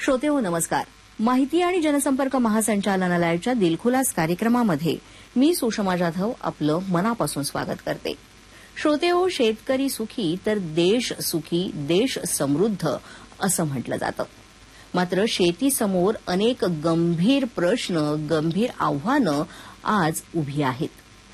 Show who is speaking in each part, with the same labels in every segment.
Speaker 1: श्रोतेहो नमस्कार. माहिती आणि जनसंपर्क महासंचालनालयाच्या दिलखुलास कार्यक्रमामध्ये मी सुषमा जाधव आपलं मनापासून स्वागत करते. श्रोतेहो, शेतकरी सुखी तर देश सुखी, देश समृद्ध असं म्हटलं जातं. मात्र शेतीसमोर अनेक गंभीर प्रश्न, गंभीर आव्हानं आज उभी आहेत.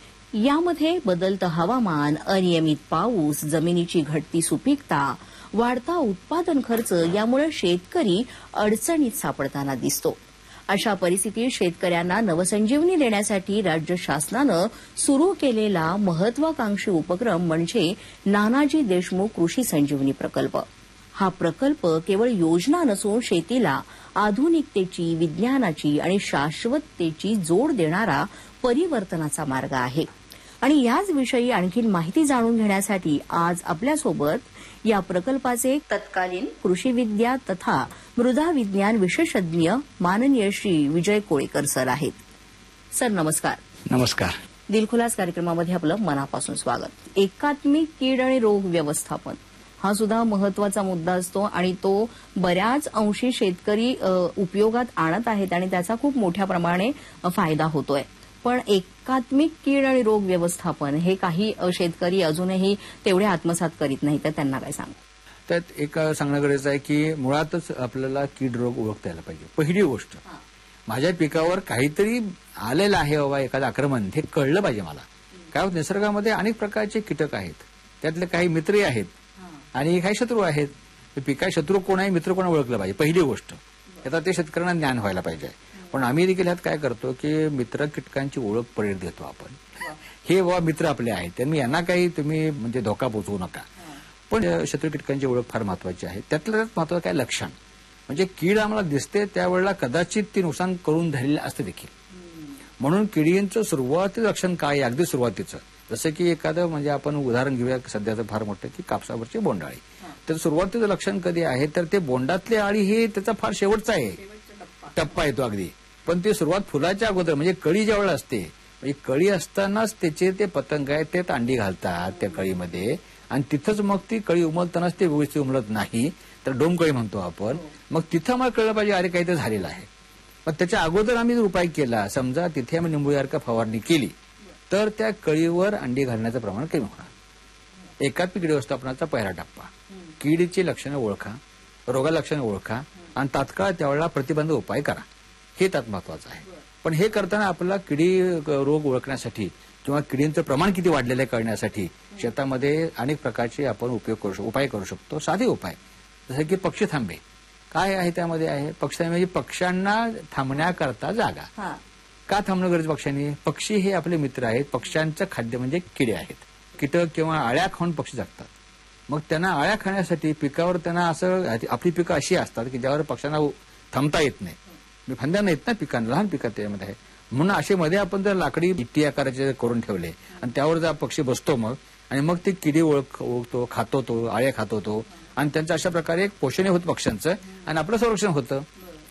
Speaker 1: यामध्ये बदलतं हवामान, अनियमित पाऊस, जमिनीची घटती सुपीकता, वाढता उत्पादन खर्च यामुळे शेतकरी अडचणीत सापडताना दिसतो. अशा परिस्थितीत शेतकऱ्यांना नवसंजीवनी देण्यासाठी राज्य शासनानं सुरू केलेला महत्वाकांक्षी उपक्रम म्हणजे नानाजी देशमुख कृषी संजीवनी प्रकल्प. हा प्रकल्प केवळ योजना नसून शेतीला आधुनिकतेची, विज्ञानाची आणि शाश्वततेची जोड देणारा परिवर्तनाचा मार्ग आहे. आणि याच विषयी आणखी माहिती जाणून घेण्यासाठी आज आपल्यासोबत या प्रकल्पाचे तत्कालीन कृषीविद्या तथा मृदा विज्ञान विशेषज्ञ माननीय श्री विजय कोळेकर सर आहेत. सर नमस्कार.
Speaker 2: नमस्कार.
Speaker 1: दिलखुलास कार्यक्रमामध्ये आपलं मनापासून स्वागत. एकात्मिक कीड आणि रोग व्यवस्थापन हा सुद्धा महत्वाचा मुद्दा असतो आणि तो बऱ्याच अंशी शेतकरी उपयोगात आणत आहेत आणि त्याचा खूप मोठ्या प्रमाणे फायदा होतोय. पण एकात्मिक कीड आणि रोग व्यवस्थापन हे काही शेतकरी अजूनही तेवढे आत्मसात करीत नाही, तर त्यांना काय सांगा?
Speaker 2: त्यात एक सांगणं गरजेचं आहे की मुळातच आपल्याला कीड रोग ओळखता यायला पाहिजे. पहिली गोष्ट, माझ्या पिकावर काहीतरी आलेलं आहे बाबा, एखादं आक्रमण, हे कळलं पाहिजे मला. काय होतं, निसर्गामध्ये अनेक प्रकारचे कीटक आहेत, त्यातले काही मित्रही आहेत आणि काही शत्रू आहेत. पिका शत्रू कोण आहे, मित्र कोण ओळखलं पाहिजे. पहिली गोष्ट, आता ते शेतकऱ्यांना ज्ञान व्हायला पाहिजे. पण आम्ही देखील ह्यात काय करतो की मित्र कीटकांची ओळख पडेल देतो आपण. हे बाबा मित्र आपले आहेत, त्यांनी यांना काही तुम्ही म्हणजे धोका पोचवू नका. पण शत्रू कीटकांची ओळख फार महत्वाची आहे. त्यातलं महत्वाचं काय, लक्षण. म्हणजे कीड आम्हाला दिसते त्यावेळेला कदाचित ती नुकसान करून धरलेलं असते देखील. म्हणून किडींचं सुरुवातीचं लक्षण काय, अगदी सुरुवातीचं, जसं की एखादं म्हणजे आपण उदाहरण घेऊया सध्याचं फार मोठं की कापसावरची बोंडाळी. तर सुरुवातीचं लक्षण कधी आहे, तर ते बोंडातली आळी हे त्याचा फार शेवटचा आहे, टप्पा येतो अगदी. पण ती सुरुवात फुलाच्या अगोदर म्हणजे कळी ज्या वेळेला असते, म्हणजे कळी असतानाच त्याचे ते पतंग आहेत ते अंडी घालतात त्या कळीमध्ये आणि तिथंच मग ती कळी उमलतानाच ते व्यवस्थित उमलत नाही, तर डोमकळी म्हणतो आपण. मग तिथं मला कळलं पाहिजे अरे काहीतरी झालेलं आहे. मग त्याच्या अगोदर आम्ही जर उपाय केला, समजा तिथे आम्ही निंबूसारखा फवारणी केली, तर त्या कळीवर अंडी घालण्याचं प्रमाण कमी होणार. एकात्मिक कीड व्यवस्थापनाचा पहिला टप्पा, कीडीची लक्षणं ओळखा, रोगा लक्षणं ओळखा आणि तात्काळ त्यावेळेला प्रतिबंध उपाय करा. हे त्यात महत्वाचं आहे. पण हे करताना आपल्याला किडी रोग ओळखण्यासाठी किंवा किडींचं प्रमाण किती वाढलेलं आहे कळण्यासाठी शेतामध्ये अनेक प्रकारचे आपण उपाय करू शकतो. साधे उपाय जसे की पक्षी थांबे. काय आहे त्यामध्ये आहे, पक्षी म्हणजे पक्ष्यांना थांबण्याकरता जागा. का थांबणं गरज पक्ष्यांनी? पक्षी हे आपले मित्र आहेत. पक्ष्यांचं खाद्य म्हणजे किडे आहेत. कीटक किंवा अळ्या खाऊन पक्षी जगतात. मग त्यांना अळ्या खाण्यासाठी पिकावर त्यांना असं, आपली पिकं अशी असतात की ज्यावर पक्ष्यांना थांबता येत नाही, फांद्या नाहीत ना पिकांना, लहान पिकात त्यामध्ये आहे. म्हणून असे मध्ये आपण जर लाकडी इट्टी आकाराचे करून ठेवले आणि त्यावर जर पक्षी बसतो मग, आणि मग ती किडी ओळखतो, खातो तो, आळे खातो तो, आणि त्यांचं अशा प्रकारे एक पोषण होतं पक्ष्यांचं आणि आपलं संरक्षण होतं.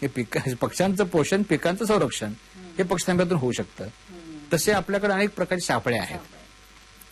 Speaker 2: हे पक्ष्यांचं पोषण, पिकांचं संरक्षण हे पक्षीथांब्यातून होऊ शकतं. तसे आपल्याकडे अनेक प्रकारचे सापळे आहेत.